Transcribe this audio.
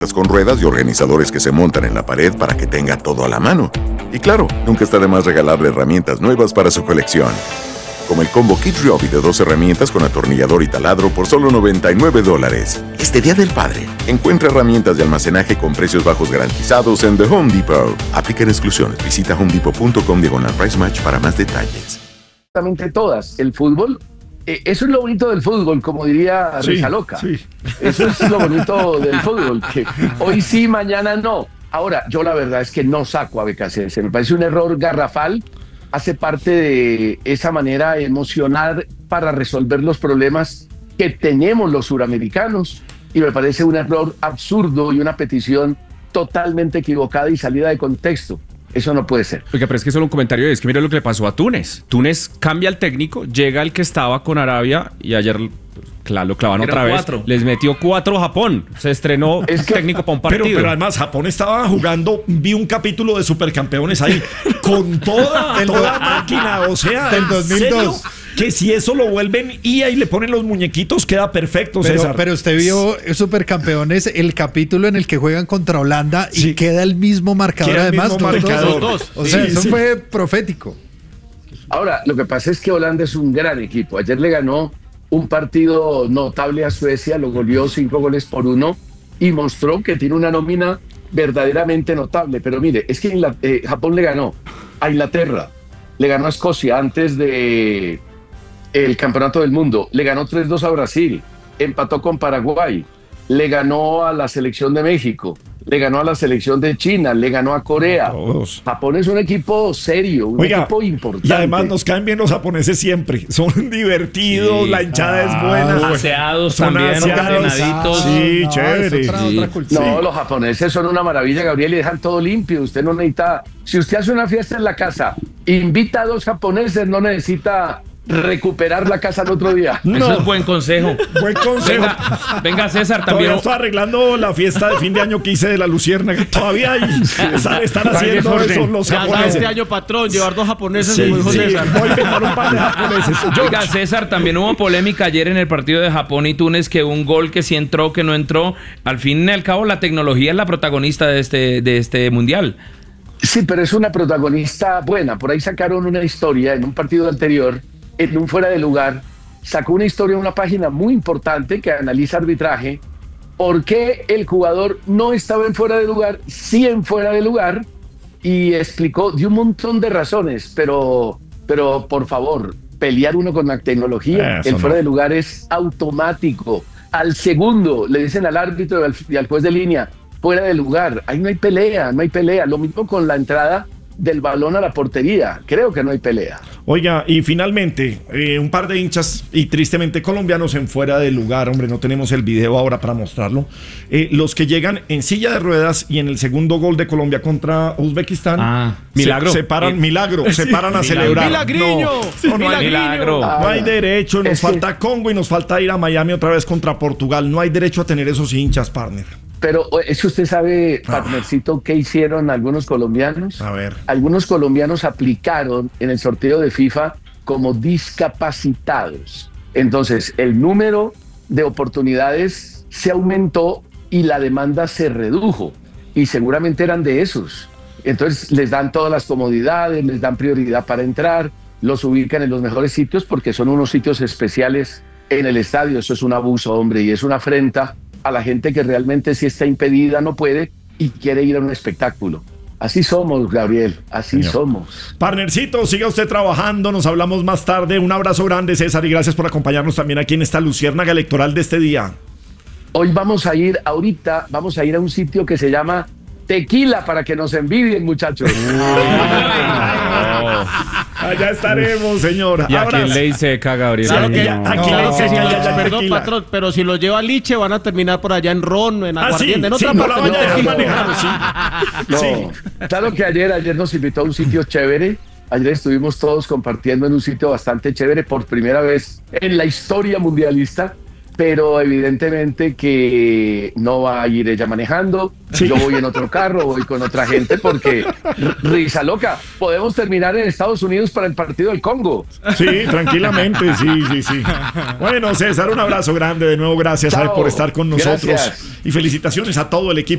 con ruedas y organizadores que se montan en la pared para que tenga todo a la mano. Y claro, nunca está de más regalarle herramientas nuevas para su colección. Como el combo Kid Ryobi de 2 herramientas con atornillador y taladro por solo $99. Este Día del Padre, encuentra herramientas de almacenaje con precios bajos garantizados en The Home Depot. Aplican exclusiones. Visita homedepot.com/price match para más detalles. Exactamente todas. El fútbol, eso es lo bonito del fútbol, como diría Risa Loca. Sí. Eso es lo bonito del fútbol, que hoy sí, mañana no. Ahora, yo la verdad es que no saco a BKC. Me parece un error garrafal. Hace parte de esa manera emocional para resolver los problemas que tenemos los suramericanos. Y me parece un error absurdo y una petición totalmente equivocada y salida de contexto. Eso no puede ser. Oiga, pero es que solo un comentario es que mira lo que le pasó a Túnez. Túnez cambia el técnico, llega el que estaba con Arabia y ayer lo clavan otra vez. Les metió 4 Japón. Se estrenó técnico para un partido. Pero además Japón estaba jugando, vi un capítulo de Supercampeones ahí con toda máquina, o sea, del 2002. Que si eso lo vuelven y ahí le ponen los muñequitos, queda perfecto, César. Pero usted vio Supercampeones, el capítulo en el que juegan contra Holanda y queda el mismo marcador, además. O sea, eso fue profético. Ahora, lo que pasa es que Holanda es un gran equipo. Ayer le ganó un partido notable a Suecia, lo goleó 5-1 y mostró que tiene una nómina verdaderamente notable. Pero mire, es que Japón le ganó a Inglaterra, le ganó a Escocia antes de el Campeonato del Mundo, le ganó 3-2 a Brasil, empató con Paraguay, le ganó a la selección de México, le ganó a la selección de China, le ganó a Corea. Todos. Japón es un equipo serio, un equipo importante. Y además nos caen bien los japoneses siempre. Son divertidos, la hinchada es buena. Aseados también, ordenaditos. Sí, chévere. Otra cultura. No, los japoneses son una maravilla, Gabriel, y dejan todo limpio. Usted no necesita... Si usted hace una fiesta en la casa, invita a 2 japoneses, no necesita recuperar la casa el otro día. Eso es buen consejo. Buen consejo. Venga César, también. Todavía estoy arreglando la fiesta de fin de año que hice de la Luciérnaga. Todavía están haciendo eso los japoneses. Este año, patrón, llevar 2 japoneses, como dijo César. Voy a inventar un par de japoneses. Oiga, César, también hubo polémica ayer en el partido de Japón y Túnez, que un gol que sí entró, que no entró. Al fin y al cabo, la tecnología es la protagonista de este mundial. Sí, pero es una protagonista buena. Por ahí sacaron una historia en un partido anterior, en un fuera de lugar, sacó una historia en una página muy importante que analiza arbitraje, por qué el jugador no estaba en fuera de lugar, sí en fuera de lugar, y explicó de un montón de razones, pero por favor, pelear uno con la tecnología, el fuera de lugar es automático. Al segundo le dicen al árbitro y al juez de línea, fuera de lugar, ahí no hay pelea. Lo mismo con la entrada del balón a la portería, creo que no hay pelea. Oiga, y finalmente, un par de hinchas y tristemente colombianos en fuera de lugar, hombre, no tenemos el video ahora para mostrarlo, los que llegan en silla de ruedas y en el segundo gol de Colombia contra Uzbekistán, milagro. se paran a celebrar. ¡Milagriño! No hay derecho, nos falta Congo y nos falta ir a Miami otra vez contra Portugal, no hay derecho a tener esos hinchas, partner. Pero es que usted sabe, partnercito, ¿qué hicieron algunos colombianos? A ver. Algunos colombianos aplicaron en el sorteo de FIFA como discapacitados. Entonces, el número de oportunidades se aumentó y la demanda se redujo. Y seguramente eran de esos. Entonces, les dan todas las comodidades, les dan prioridad para entrar, los ubican en los mejores sitios porque son unos sitios especiales en el estadio. Eso es un abuso, hombre, y es una afrenta a la gente que realmente si está impedida no puede y quiere ir a un espectáculo. Así somos, Gabriel, así somos. Partnercito, siga usted trabajando, nos hablamos más tarde. Un abrazo grande, César, y gracias por acompañarnos también aquí en esta Luciérnaga Electoral de este día. Hoy vamos a ir a un sitio que se llama Tequila para que nos envidien, muchachos. Allá estaremos, señor. ¿Y a quién le dice Gabriel? Claro que aquí le dice perdón, patrón, pero si los lleva a Liche van a terminar por allá en Ron, en Aguardiente, en otra parte. Claro que ayer nos invitó a un sitio chévere. Ayer estuvimos todos compartiendo en un sitio bastante chévere por primera vez en la historia mundialista. pero evidentemente que no va a ir ella manejando. Sí. Yo voy en otro carro, voy con otra gente, porque risa loca. Podemos terminar en Estados Unidos para el partido del Congo. Sí, tranquilamente, sí. Bueno, César, un abrazo grande de nuevo. Gracias por estar con nosotros. Gracias. Y felicitaciones a todo el equipo.